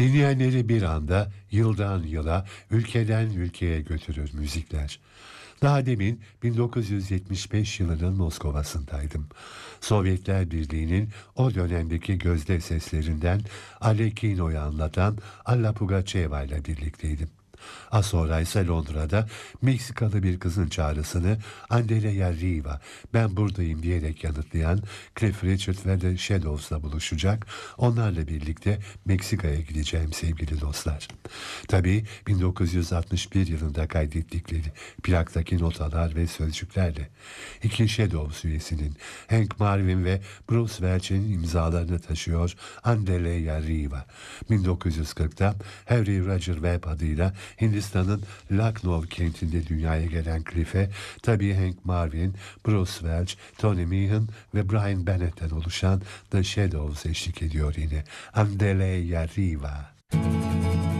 Dinleyenleri bir anda yıldan yıla, ülkeden ülkeye götürür müzikler. Daha demin 1975 yılının Moskova'sındaydım. Sovyetler Birliği'nin o dönemdeki gözde seslerinden Alekino'yu anlatan Alla Pugacheva ile birlikteydim. Az sonra ise Londra'da Meksikalı bir kızın çağrısını Andrea Riva, ben buradayım diyerek yanıtlayan Cliff Richard ve The Shadows'la buluşacak. Onlarla birlikte Meksika'ya gideceğim sevgili dostlar. Tabii 1961 yılında kaydettikleri plaktaki notalar ve sözcüklerle iki Shadows üyesinin Hank Marvin ve Bruce Welch'in imzalarını taşıyor Andrea Riva. 1940'ta Harry Roger Webb adıyla Hindistan'ın Lucknow kentinde dünyaya gelen Cliff'e tabii Hank Marvin, Bruce Welch, Tony Meehan ve Brian Bennett'ten oluşan The Shadows eşlik ediyor yine. Andrea Riva.